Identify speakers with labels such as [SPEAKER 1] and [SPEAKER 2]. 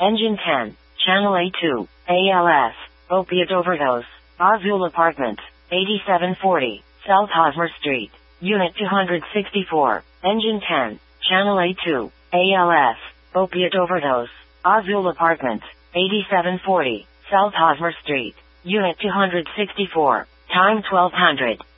[SPEAKER 1] Engine 10, Channel A2, ALS, opiate overdose, Azul Apartment, 8740, South Hosmer Street, Unit 264, Engine 10, Channel A2, ALS, opiate overdose, Azul Apartment, 8740, South Hosmer Street, Unit 264, time 1200.